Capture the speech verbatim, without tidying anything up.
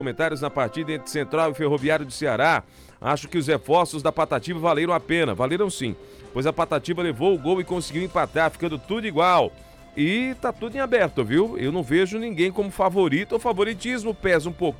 Comentários na partida entre Central e Ferroviário do Ceará. Acho que os reforços da Patativa valeram a pena. Valeram sim, pois a Patativa levou o gol e conseguiu empatar, ficando tudo igual. E tá tudo em aberto, viu? Eu não vejo ninguém como favorito. O favoritismo pesa um pouco.